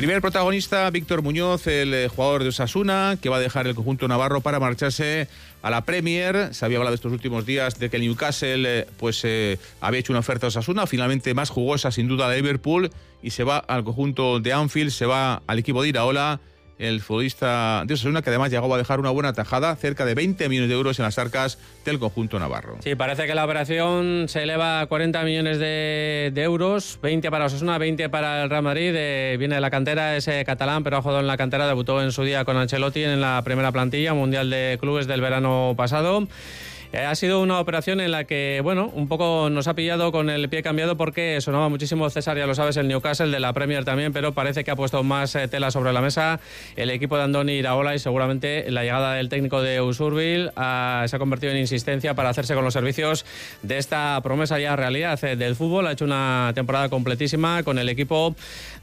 Primer protagonista, Víctor Muñoz, el jugador de Osasuna, que va a dejar el conjunto navarro para marcharse a la Premier. Se había hablado estos últimos días de que el Newcastle había hecho una oferta a Osasuna, finalmente más jugosa sin duda de Liverpool, y se va al conjunto de Anfield, se va al equipo de Iraola. El futbolista de Osasuna, que además llegó a dejar una buena tajada, cerca de 20 millones de euros en las arcas del conjunto navarro. Sí, parece que la operación se eleva a 40 millones de euros, 20 para Osasuna, 20 para el Real Madrid. Viene de la cantera, es catalán, pero ha jugado en la cantera, debutó en su día con Ancelotti en la primera plantilla mundial de clubes del verano pasado. Ha sido una operación en la que, bueno, un poco nos ha pillado con el pie cambiado porque sonaba muchísimo, César, ya lo sabes, el Newcastle de la Premier también, pero parece que ha puesto más tela sobre la mesa el equipo de Andoni Iraola, y seguramente la llegada del técnico de Usurbil se ha convertido en insistencia para hacerse con los servicios de esta promesa ya realidad del fútbol. Ha hecho una temporada completísima con el equipo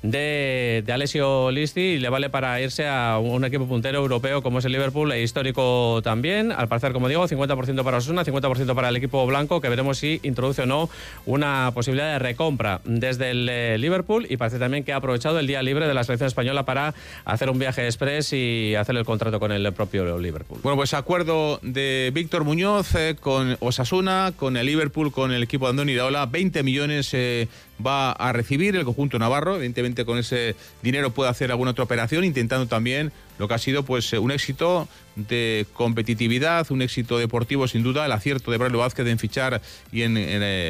de Alessio Listi y le vale para irse a un equipo puntero europeo como es el Liverpool, e histórico también. Al parecer, como digo, 50% para Osasuna, 50% para el equipo blanco, que veremos si introduce o no una posibilidad de recompra desde el Liverpool, y parece también que ha aprovechado el día libre de la selección española para hacer un viaje express y hacer el contrato con el propio Liverpool. Bueno, pues acuerdo de Víctor Muñoz con Osasuna, con el Liverpool, con el equipo de Andoni Iraola. 20 millones va a recibir el conjunto navarro. Evidentemente con ese dinero puede hacer alguna otra operación, intentando también lo que ha sido pues un éxito de competitividad, un éxito deportivo sin duda, el acierto de Braulio Vázquez en fichar y en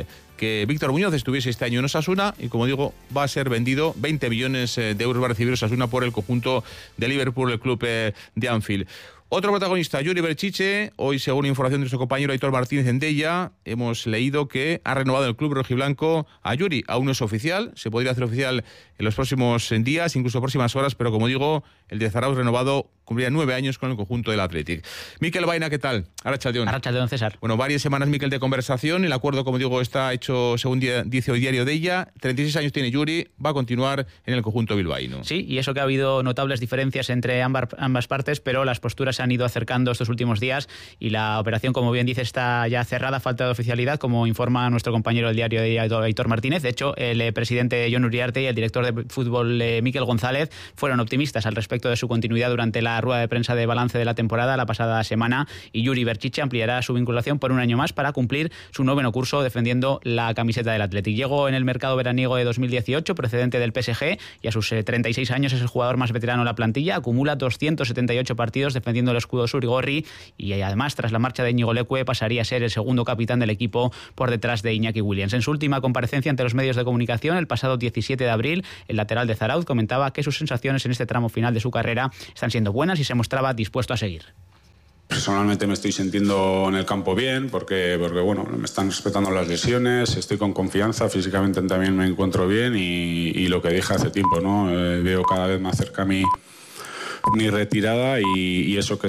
que Víctor Muñoz estuviese este año en Osasuna, y como digo, va a ser vendido. 20 millones de euros va a recibir Osasuna por el conjunto de Liverpool, el club de Anfield. Otro protagonista, Yuri Berchiche. Hoy, según información de nuestro compañero Aitor Martínez en Deia, hemos leído que ha renovado el club rojiblanco a Yuri. Aún no es oficial, se podría hacer oficial en los próximos días, incluso próximas horas, pero como digo, el de Zarauz renovado cumplirá 9 años con el conjunto del Athletic. Mikel Baena, ¿qué tal? Arratsaldeon. Arratsaldeon, César. Bueno, varias semanas, Mikel, de conversación. El acuerdo, como digo, está hecho según dice hoy Diario Deia. 36 años tiene Yuri, va a continuar en el conjunto bilbaíno. Sí, y eso que ha habido notables diferencias entre ambas partes, pero las posturas se han ido acercando estos últimos días y la operación, como bien dice, está ya cerrada, falta de oficialidad, como informa nuestro compañero del Diario Deia, Aitor Martínez. De hecho, el presidente Jon Uriarte y el director de fútbol Mikel González fueron optimistas al respecto de su continuidad durante la rueda de prensa de balance de la temporada la pasada semana, y Yuri Berchiche ampliará su vinculación por un año más para cumplir su 9º curso defendiendo la camiseta del Athletic. Llegó en el mercado veraniego de 2018, procedente del PSG, y a sus 36 años es el jugador más veterano de la plantilla. Acumula 278 partidos defendiendo el escudo surigorri, y además, tras la marcha de Íñigo Leque, pasaría a ser el segundo capitán del equipo por detrás de Iñaki Williams. En su última comparecencia ante los medios de comunicación el pasado 17 de abril, el lateral de Zarauz comentaba que sus sensaciones en este tramo final de su carrera están siendo buenas y se mostraba dispuesto a seguir. Personalmente me estoy sintiendo en el campo bien porque bueno, me están respetando las lesiones, estoy con confianza, físicamente también me encuentro bien y lo que dije hace tiempo, ¿no? Veo cada vez más cerca mi retirada y eso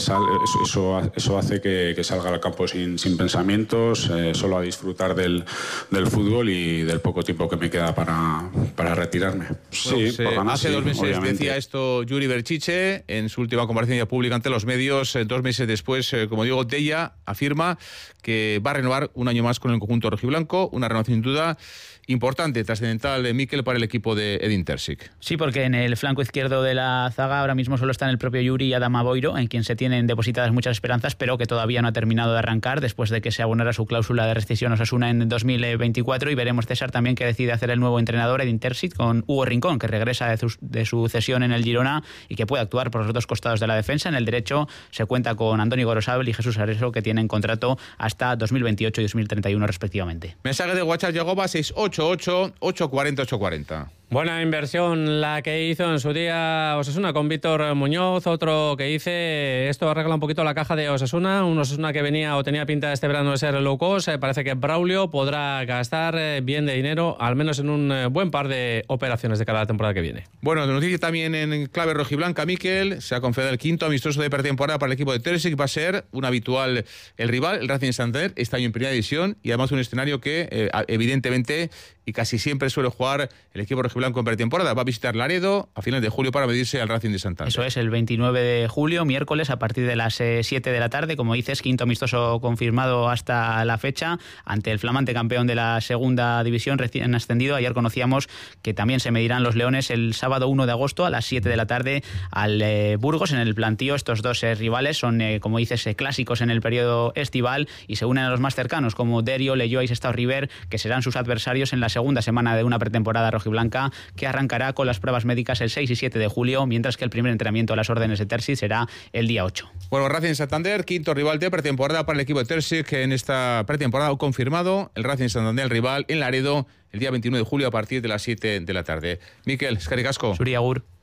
hace que salga al campo sin pensamientos, solo a disfrutar del fútbol y del poco tiempo que me queda para retirarme. Sí, hace 2 meses obviamente decía esto Yuri Berchiche en su última comparecencia pública ante los medios. 2 meses después, como digo, Deia afirma que va a renovar un año más con el conjunto rojiblanco, una renovación sin duda importante, trascendental de Mikel para el equipo de Edin Terzic. Sí, porque en el flanco izquierdo de la zaga ahora mismo solo están el propio Yuri y Adama Boiro, en quien se tienen depositadas muchas esperanzas, pero que todavía no ha terminado de arrancar después de que se abonara su cláusula de rescisión Osasuna en 2024. Y veremos, César, también qué decide hacer el nuevo entrenador Edin Terzic con Hugo Rincón, que regresa de su cesión en el Girona y que puede actuar por los dos costados de la defensa. En el derecho se cuenta con Andoni Gorosabel y Jesús Areso, que tienen contrato hasta 2028 y 2031 respectivamente. Mensaje de WhatsApp Yagoba 688-840-840. Buena inversión la que hizo en su día Osasuna con Víctor Muñoz. Otro que dice, esto arregla un poquito la caja de Osasuna. Un Osasuna que venía o tenía pinta este verano de ser low cost. Parece que Braulio podrá gastar bien de dinero, al menos en un buen par de operaciones de cara a la temporada que viene. Bueno, noticia también en clave rojiblanca, Mikel. Se ha confiado el 5º amistoso de pretemporada para el equipo de Terzic. Va a ser un habitual el rival, el Racing Santander, este año en primera división, y además un escenario que evidentemente y casi siempre suele jugar el equipo rojiblanco en pretemporada. Va a visitar Laredo a finales de julio para medirse al Racing de Santander. Eso es, el 29 de julio, miércoles, a partir de las 7 de la tarde. Como dices, quinto amistoso confirmado hasta la fecha ante el flamante campeón de la segunda división recién ascendido. Ayer conocíamos que también se medirán los leones el sábado 1 de agosto a las 7 de la tarde al Burgos en el plantío. Estos dos rivales son, como dices, clásicos en el periodo estival y se unen a los más cercanos como Derio, Leyoa y Sestao River, que serán sus adversarios en la segunda semana de una pretemporada rojiblanca que arrancará con las pruebas médicas el 6 y 7 de julio, mientras que el primer entrenamiento a las órdenes de Terzi será el día 8. Bueno, Racing Santander, quinto rival de pretemporada para el equipo de Terzi, que en esta pretemporada ha confirmado el Racing Santander, el rival en Laredo, el día 21 de julio a partir de las 7 de la tarde. Mikel, eskerrik asko. Zuri agur.